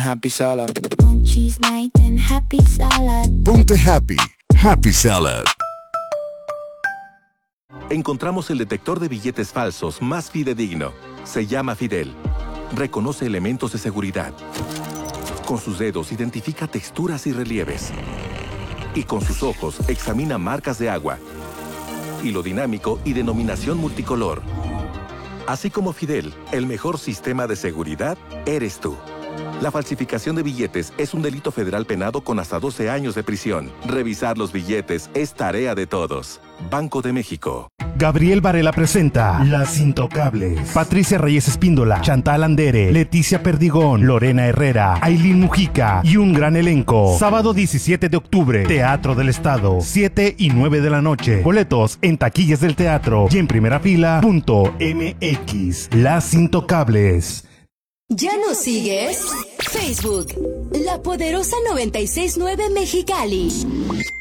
happy salad. One cheese night and happy salad. Ponte happy. Happy Salad. Encontramos el detector de billetes falsos más fidedigno. Se llama Fidel. Reconoce elementos de seguridad. Con sus dedos identifica texturas y relieves. Y con sus ojos examina marcas de agua, hilo dinámico y denominación multicolor. Así como Fidel, el mejor sistema de seguridad eres tú. La falsificación de billetes es un delito federal penado con hasta 12 años de prisión. Revisar los billetes es tarea de todos. Banco de México. Gabriel Varela presenta Las Intocables. Patricia Reyes Espíndola, Chantal Andere, Leticia Perdigón, Lorena Herrera, Ailín Mujica y un gran elenco. Sábado 17 de octubre, Teatro del Estado, 7 y 9 de la noche. Boletos en taquillas del teatro y en primerafila.mx. Las Intocables. ¿Ya nos sigues? Facebook, La Poderosa 969 Mexicali.